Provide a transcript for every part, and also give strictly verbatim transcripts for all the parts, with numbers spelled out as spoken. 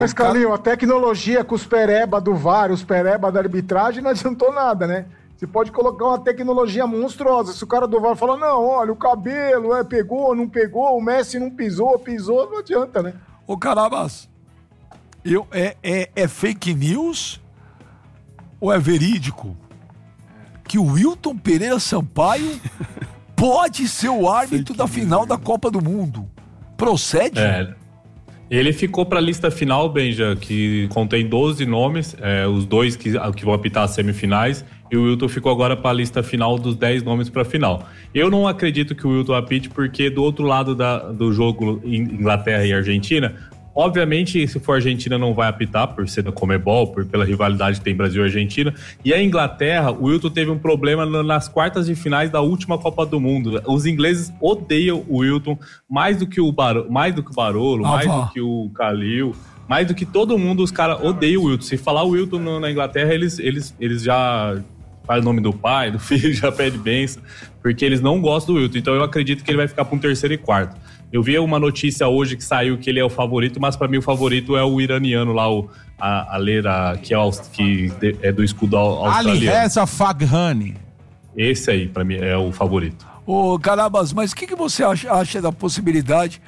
Mas, Calil, a tecnologia com os pereba do V A R, os pereba da arbitragem, não adiantou nada, né? Você pode colocar uma tecnologia monstruosa. Se o cara do V A R falar, não, olha, o cabelo, é, pegou, não pegou, o Messi não pisou, pisou, não adianta, né? Ô, Carabas, eu, é, é, é fake news ou é verídico que o Wilton Pereira Sampaio pode ser o árbitro da final da Copa do Mundo? Procede? É. Ele ficou para a lista final, Benja, que contém doze nomes, é, os dois que, que vão apitar as semifinais, e o Wilton ficou agora para a lista final dos dez nomes para a final. Eu não acredito que o Wilton apite, porque do outro lado da, do jogo, Inglaterra e Argentina, obviamente, se for Argentina, não vai apitar, por ser da Comebol, por, pela rivalidade que tem Brasil e Argentina. E a Inglaterra, o Wilton teve um problema nas quartas de finais da última Copa do Mundo. Os ingleses odeiam o Wilton mais do que o, Bar, mais do que o Barolo, ah, mais pá. do que o Calil, mais do que todo mundo. Os caras odeiam o Wilton. Se falar o Wilton no, na Inglaterra, eles, eles, eles já fazem o nome do pai, do filho, já pede bênção, porque eles não gostam do Wilton. Então eu acredito que ele vai ficar para um terceiro e quarto. Eu vi uma notícia hoje que saiu que ele é o favorito, mas para mim o favorito é o iraniano lá, o a, a Leira, que, é, que é do escudo australiano. Ali Reza Faghani. Esse aí, para mim, é o favorito. Ô, Carabas, mas o que, que você acha, acha da possibilidade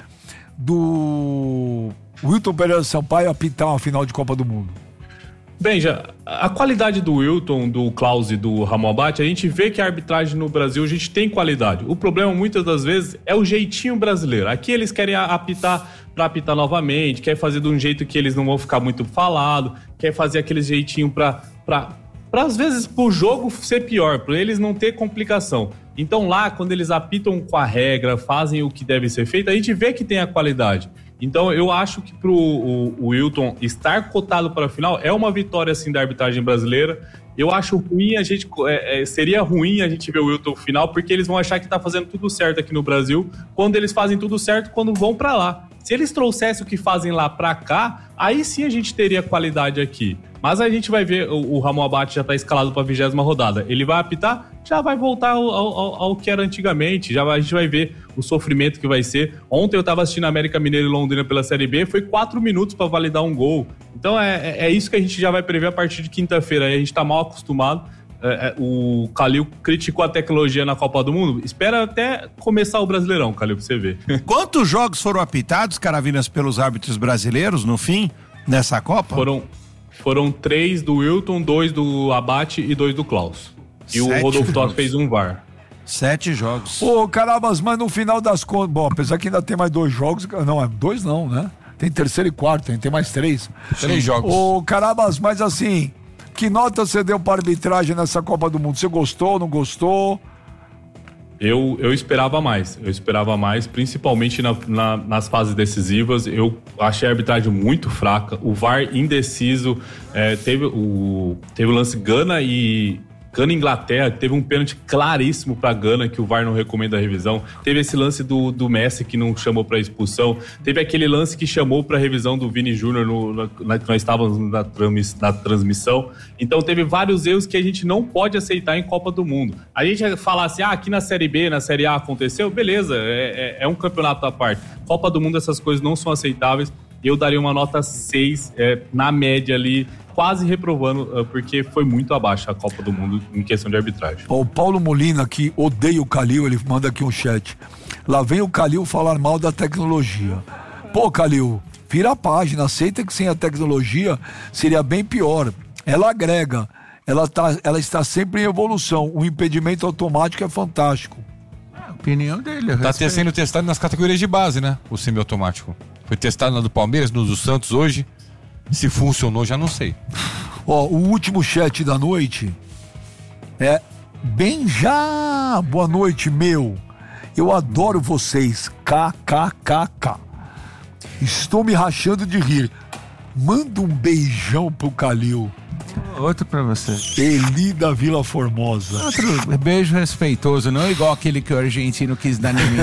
do Wilton Pereira Sampaio apitar uma final de Copa do Mundo? Benja, a qualidade do Wilton, do Klaus e do Ramon Abate, a gente vê que a arbitragem no Brasil, a gente tem qualidade. O problema, muitas das vezes, é o jeitinho brasileiro. Aqui eles querem apitar para apitar novamente, quer fazer de um jeito que eles não vão ficar muito falados, quer fazer aquele jeitinho para, para, para às vezes, pro jogo ser pior, para eles não ter complicação. Então lá, quando eles apitam com a regra, fazem o que deve ser feito, a gente vê que tem a qualidade. Então eu acho que pro o, o Wilton estar cotado para a final é uma vitória assim da arbitragem brasileira. Eu acho ruim a gente é, é, seria ruim a gente ver o Wilton final, porque eles vão achar que tá fazendo tudo certo aqui no Brasil, quando eles fazem tudo certo quando vão para lá. Se eles trouxessem o que fazem lá para cá, aí sim a gente teria qualidade aqui. Mas a gente vai ver, o, o Ramon Abate já está escalado para a vigésima rodada. Ele vai apitar, já vai voltar ao, ao, ao que era antigamente. Já vai, a gente vai ver o sofrimento que vai ser. Ontem eu estava assistindo a América Mineiro e Londrina pela Série B, foi quatro minutos para validar um gol. Então é, é isso que a gente já vai prever a partir de quinta-feira. Aí a gente está mal acostumado. É, é, o Calil criticou a tecnologia na Copa do Mundo. Espera até começar o Brasileirão, Calil, pra você ver. Quantos jogos foram apitados, Caravinas, pelos árbitros brasileiros no fim, nessa Copa? Foram, foram três do Wilton, dois do Abate e dois do Klaus. E Sete o Rodolfo Totti fez um V A R. Sete jogos. Ô, Carabas, mas no final das contas... Bom, apesar que ainda tem mais dois jogos... Não, dois não, né? Tem terceiro e quarto, tem, tem mais três. Três jogos. Ô, Carabas, mas assim... Que nota você deu para a arbitragem nessa Copa do Mundo? Você gostou, não gostou? Eu, eu esperava mais. Eu esperava mais, principalmente na, na, nas fases decisivas. Eu achei a arbitragem muito fraca. O V A R indeciso. É, teve, o, teve o lance Gana e... Gana e Inglaterra, teve um pênalti claríssimo pra Gana, que o V A R não recomenda a revisão. Teve esse lance do, do Messi, que não chamou pra expulsão. Teve aquele lance que chamou pra revisão do Vini Júnior, no, na, na, que nós estávamos na, trans, na transmissão. Então teve vários erros que a gente não pode aceitar em Copa do Mundo. A gente falar assim, ah, aqui na Série B, na Série A aconteceu, beleza, é, é, é um campeonato à parte. Copa do Mundo, essas coisas não são aceitáveis. Eu daria uma nota seis, é, na média ali, quase reprovando, porque foi muito abaixo a Copa do Mundo em questão de arbitragem. O Paulo Molina, que odeia o Calil, ele manda aqui um chat. Lá vem o Calil falar mal da tecnologia. Pô, Calil, vira a página, aceita que sem a tecnologia seria bem pior. Ela agrega, ela, tá, ela está sempre em evolução. O impedimento automático é fantástico. A opinião dele. Tá sendo testado nas categorias de base, né? O semiautomático. Foi testado na do Palmeiras, no do Santos hoje. Se funcionou, já não sei. Ó, o último chat da noite é bem já. Boa noite, meu. Eu adoro vocês. K K K K. Estou me rachando de rir. Manda um beijão pro Calil. Outro pra você. Eli da Vila Formosa. Outro beijo respeitoso, não igual aquele que o argentino quis dar em mim.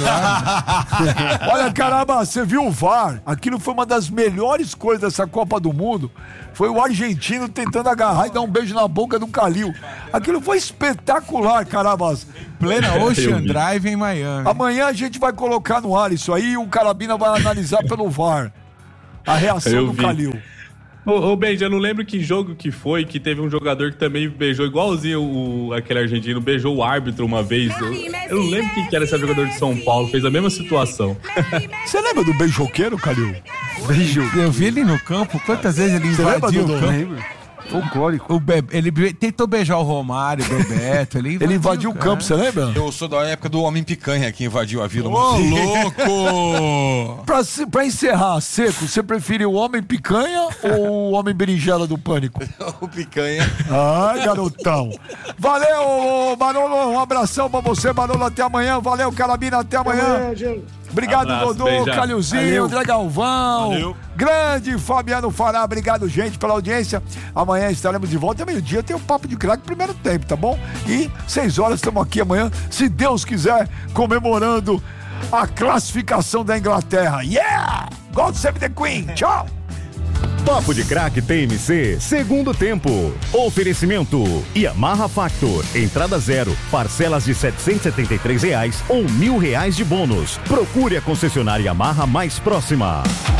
Olha, caramba, você viu o V A R? Aquilo foi uma das melhores coisas dessa Copa do Mundo. Foi o argentino tentando agarrar e dar um beijo na boca do Calil. Aquilo foi espetacular, caramba. Plena Ocean Drive em Miami. Amanhã a gente vai colocar no ar isso aí e o Carabina vai analisar pelo V A R. A reação Eu do vi. Calil. Ô, ô Benja, eu não lembro que jogo que foi que teve um jogador que também beijou, igualzinho o, aquele argentino, beijou o árbitro uma vez. Eu, eu não lembro quem que era esse jogador de São Paulo, fez a mesma situação. Você lembra do beijoqueiro, Calil? Beijo. Eu vi ele no campo, quantas vezes ele Você lembra, invadiu o Dudu? campo? Folclórico. O Bebe, ele be- tentou beijar o Romário, o Bebeto. Ele invadiu, Ele invadiu o campo, você lembra? Eu sou da época do Homem Picanha que invadiu a vila. Ô, louco! Pra, se- pra encerrar, Seco, você prefere o homem picanha ou o homem berinjela do Pânico? O Picanha. Ai, garotão. Valeu, Manolo. Um abração pra você, Manolo. Até amanhã. Valeu, Carabina. Até amanhã. Obrigado, Abraço, Dodô, beijão. Calilzinho, André Galvão. Valeu. Grande Fabiano Fará. Obrigado, gente, pela audiência. Amanhã estaremos de volta. Meio-dia tem o Papo de Craque primeiro tempo, tá bom? E seis horas estamos aqui amanhã, se Deus quiser, comemorando a classificação da Inglaterra. Yeah! God save the Queen. Tchau. Papo de Craque T M C, segundo tempo. Oferecimento Yamaha Factor, entrada zero, parcelas de setecentos e setenta e três reais ou mil reais de bônus. Procure a concessionária Yamaha mais próxima.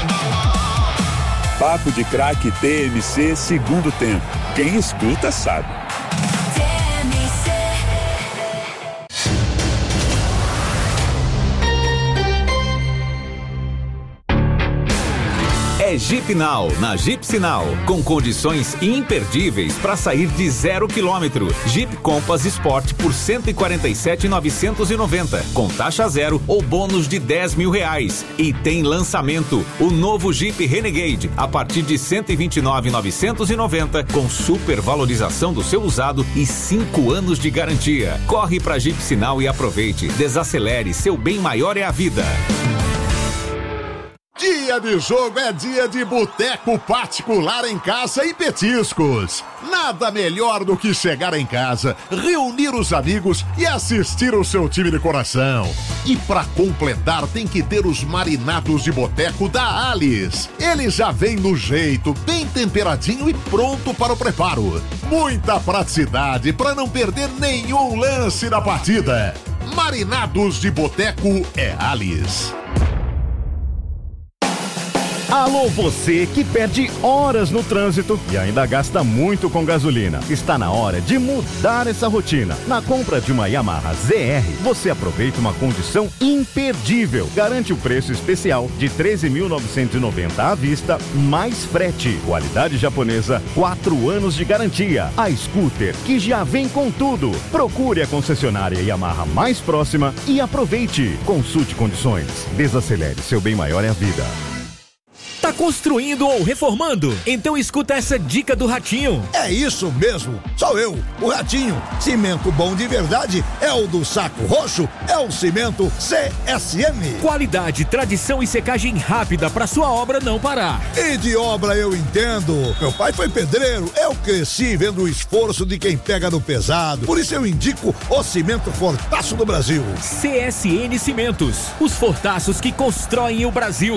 Papo de Craque T M C, segundo tempo. Quem escuta sabe. É Jeep Now, na Jeep Sinal, com condições imperdíveis para sair de zero quilômetro. Jeep Compass Sport por cento e quarenta e sete mil novecentos e noventa, com taxa zero ou bônus de dez mil reais. E tem lançamento, o novo Jeep Renegade, a partir de cento e vinte e nove mil novecentos e noventa, com super valorização do seu usado e cinco anos de garantia. Corre pra Jeep Sinal e aproveite. Desacelere, seu bem maior é a vida. Dia de jogo é dia de boteco particular em casa e petiscos. Nada melhor do que chegar em casa, reunir os amigos e assistir o seu time de coração. E pra completar tem que ter os marinados de boteco da Alice. Ele já vem no jeito, bem temperadinho e pronto para o preparo. Muita praticidade para não perder nenhum lance da partida. Marinados de boteco é Alice. Alô, você que perde horas no trânsito e ainda gasta muito com gasolina. Está na hora de mudar essa rotina. Na compra de uma Yamaha Z R, você aproveita uma condição imperdível. Garante o preço especial de treze mil novecentos e noventa à vista, mais frete. Qualidade japonesa, quatro anos de garantia. A scooter que já vem com tudo. Procure a concessionária Yamaha mais próxima e aproveite. Consulte condições. Desacelere, seu bem maior é a vida. Tá construindo ou reformando? Então escuta essa dica do Ratinho. É isso mesmo, sou eu, o Ratinho. Cimento bom de verdade é o do Saco Roxo, é o cimento C S M. Qualidade, tradição e secagem rápida para sua obra não parar. E de obra eu entendo. Meu pai foi pedreiro, eu cresci vendo o esforço de quem pega no pesado. Por isso eu indico o cimento Fortaço do Brasil. C S N Cimentos, os fortaços que constroem o Brasil.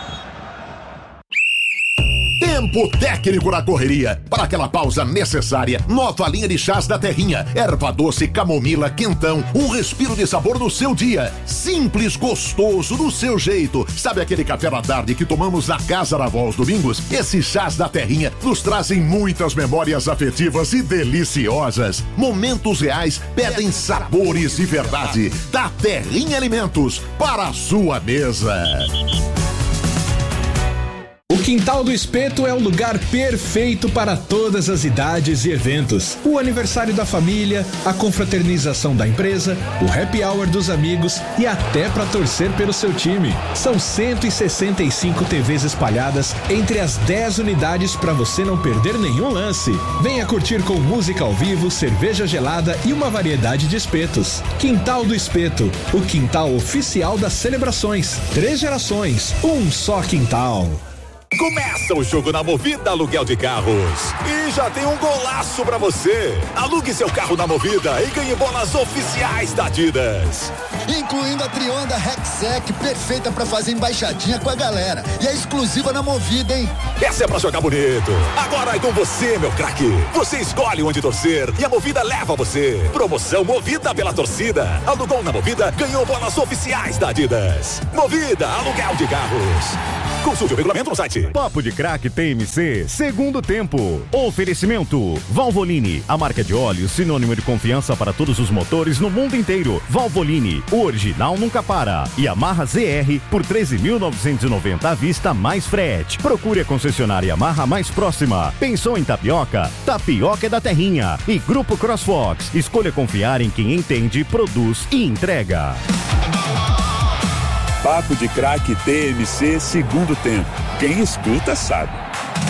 Tempo técnico na correria. Para aquela pausa necessária, nova linha de chás da Terrinha. Erva doce, camomila, quentão. Um respiro de sabor no seu dia. Simples, gostoso, do seu jeito. Sabe aquele café da tarde que tomamos na casa da avó aos domingos? Esses chás da Terrinha nos trazem muitas memórias afetivas e deliciosas. Momentos reais pedem sabores de verdade. Da Terrinha Alimentos, para a sua mesa. O Quintal do Espeto é o lugar perfeito para todas as idades e eventos. O aniversário da família, a confraternização da empresa, o happy hour dos amigos e até para torcer pelo seu time. São cento e sessenta e cinco T Vs espalhadas entre as dez unidades para você não perder nenhum lance. Venha curtir com música ao vivo, cerveja gelada e uma variedade de espetos. Quintal do Espeto, o quintal oficial das celebrações. Três gerações, um só quintal. Começa o jogo na Movida Aluguel de Carros. E já tem um golaço pra você. Alugue seu carro na Movida e ganhe bolas oficiais da Adidas. Incluindo a Trionda Rexec, perfeita pra fazer embaixadinha com a galera. E é exclusiva na Movida, hein? Essa é pra jogar bonito. Agora é com você, meu craque. Você escolhe onde torcer e a Movida leva você. Promoção Movida pela torcida. Alugou na Movida, ganhou bolas oficiais da Adidas. Movida Aluguel de Carros. Consulte o regulamento no site. Papo de Crack T M C, segundo tempo. Oferecimento Valvoline, a marca de óleo sinônimo de confiança para todos os motores no mundo inteiro. Valvoline, o original nunca para. E Yamaha Z R por treze mil novecentos e noventa à vista mais frete. Procure a concessionária Yamaha mais próxima. Pensou em tapioca? Tapioca é da Terrinha. E Grupo CrossFox, escolha confiar em quem entende, produz e entrega. Papo de Crack T M C, segundo tempo. Quem escuta sabe.